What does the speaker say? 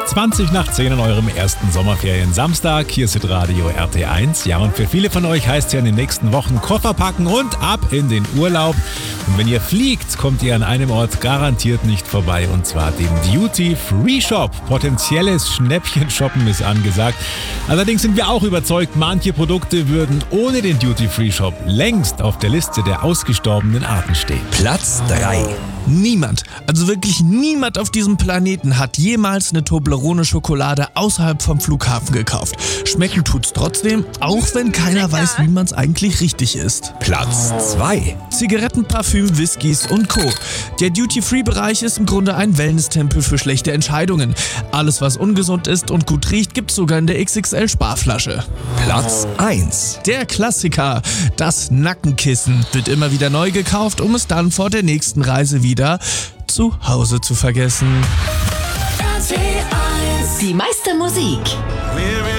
20 nach 10 an eurem ersten Sommerferien-Samstag. Hier ist Radio RT1. Ja, und für viele von euch heißt es ja in den nächsten Wochen Koffer packen und ab in den Urlaub. Und wenn ihr fliegt, kommt ihr an einem Ort garantiert nicht vorbei, und zwar dem Duty-Free-Shop. Potenzielles Schnäppchen-Shoppen ist angesagt. Allerdings sind wir auch überzeugt, manche Produkte würden ohne den Duty-Free-Shop längst auf der Liste der ausgestorbenen Arten stehen. Platz 3. Niemand, also wirklich niemand auf diesem Planeten hat jemals eine Toblerone-Schokolade außerhalb vom Flughafen gekauft. Schmecken tut's trotzdem, auch wenn keiner weiß, wie man's eigentlich richtig isst. Platz 2. Zigaretten, Parfüm, Whiskys und Co. Der Duty-Free-Bereich ist im Grunde ein Wellness-Tempel für schlechte Entscheidungen. Alles, was ungesund ist und gut riecht, gibt's sogar in der XXL-Sparflasche. Platz 1. Der Klassiker, das Nackenkissen, wird immer wieder neu gekauft, um es dann vor der nächsten Reise wieder zu Hause zu vergessen. Die meiste Musik.